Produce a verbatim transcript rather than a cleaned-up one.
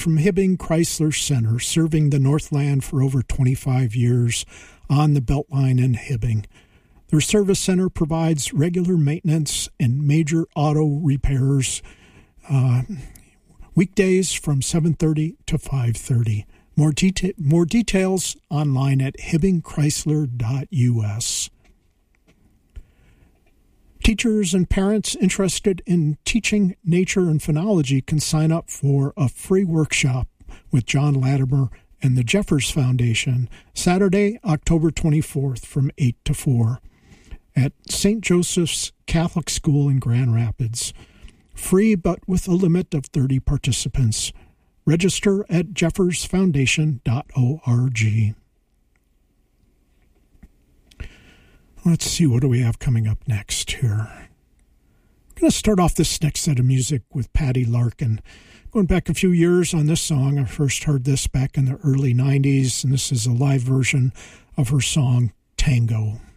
from Hibbing Chrysler Center, serving the Northland for over twenty-five years on the Beltline in Hibbing. Their service center provides regular maintenance and major auto repairs uh, weekdays from seven thirty to five thirty. More, deta- more details online at hibbing chrysler dot u s. Teachers and parents interested in teaching nature and phenology can sign up for a free workshop with John Latimer and the Jeffers Foundation Saturday, October twenty-fourth from eight to four at Saint Joseph's Catholic School in Grand Rapids. Free but with a limit of thirty participants. Register at jeffers foundation dot org. Let's see, what do we have coming up next here? I'm going to start off this next set of music with Patty Larkin. Going back a few years on this song, I first heard this back in the early nineties, and this is a live version of her song, Tango.